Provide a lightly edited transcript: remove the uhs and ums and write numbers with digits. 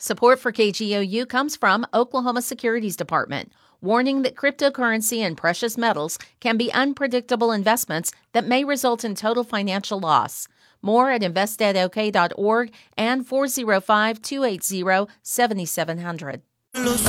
Support for KGOU comes from Oklahoma Securities Department, warning that cryptocurrency and precious metals can be unpredictable investments that may result in total financial loss. More at investedok.org and 405-280-7700.